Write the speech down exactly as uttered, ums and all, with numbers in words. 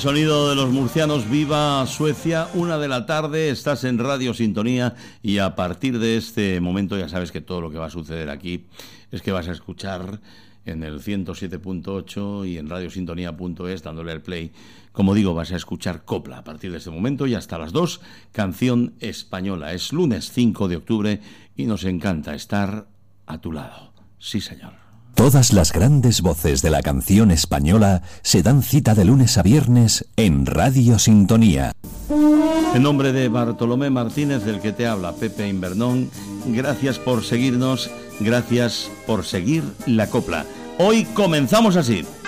sonido de los murcianos. Viva Suecia, una de la tarde, estás en Radio Sintonía y a partir de este momento ya sabes que todo lo que va a suceder aquí es que vas a escuchar en el ciento siete punto ocho y en radiosintonía punto es, dándole al play. Como digo, vas a escuchar copla a partir de este momento y hasta las dos, canción española. Es lunes cinco de octubre y nos encanta estar a tu lado. Sí, señor. Todas las grandes voces de la canción española se dan cita de lunes a viernes en Radio Sintonía. En nombre de Bartolomé Martínez, del que te habla Pepe Invernón, gracias por seguirnos, gracias por seguir la copla. Hoy comenzamos así.